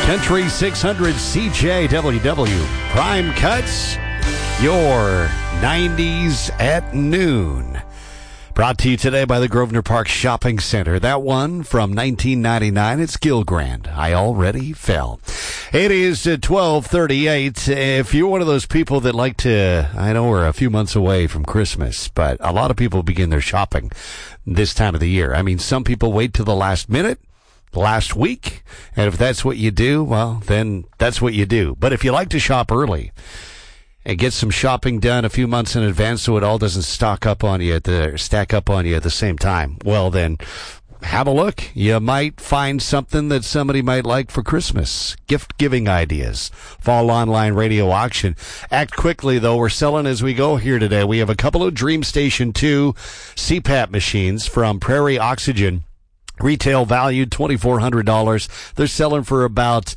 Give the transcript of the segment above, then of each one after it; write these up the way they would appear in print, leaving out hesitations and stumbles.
Country 600 CJWW Prime Cuts, your 90s at noon. Brought to you today by the Grosvenor Park Shopping Center. That one from 1999, it's Gilgrand. I Already Fell. It is 12:38. If you're one of those people that like to, I know we're a few months away from Christmas, but a lot of people begin their shopping this time of the year. I mean, some people wait till the last minute, last week, and if that's what you do, well, then that's what you do. But if you like to shop early and get some shopping done a few months in advance so it all doesn't stack up on you at the same time, well, then have a look. You might find something that somebody might like for Christmas. Gift-giving ideas. Fall online radio auction. Act quickly, though. We're selling as we go here today. We have a couple of Dream Station 2 CPAP machines from Prairie Oxygen. Retail value $2,400. They're selling for about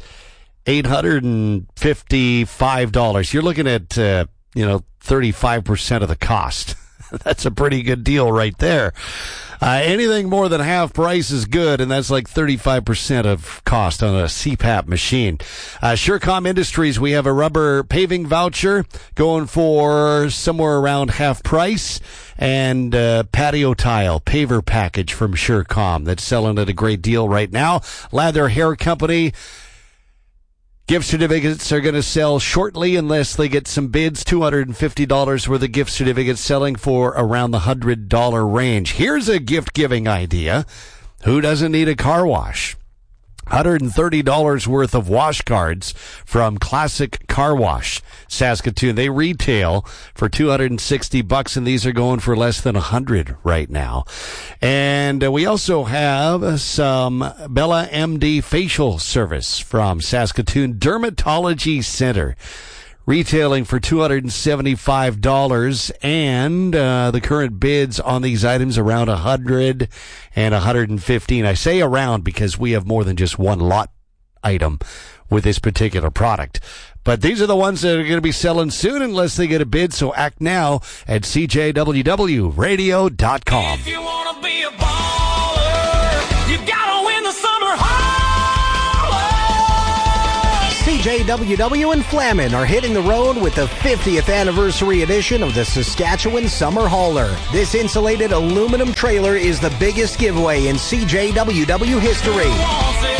$855. You're looking at 35% of the cost. That's a pretty good deal right there. Anything more than half price is good, and that's like 35% of cost on a CPAP machine. Surecom Industries, we have a rubber paving voucher going for somewhere around half price, and patio tile paver package from Surecom that's selling at a great deal right now. Lather Hair Company, gift certificates are going to sell shortly unless they get some bids. $250 worth of gift certificates selling for around the $100 range. Here's a gift-giving idea. Who doesn't need a car wash? $130 worth of wash cards from Classic Car Wash, Saskatoon. They retail for $260, and these are going for less than $100 right now. And we also have some Bella MD facial service from Saskatoon Dermatology Center, retailing for $275, and the current bids on these items around $100 and $115. I say around because we have more than just one lot item with this particular product. But these are the ones that are going to be selling soon unless they get a bid, so act now at CJWWradio.com. If you want to be a baller, you got to win the summer holler. CJWW and Flamin are hitting the road with the 50th anniversary edition of the Saskatchewan Summer Hauler. This insulated aluminum trailer is the biggest giveaway in CJWW history.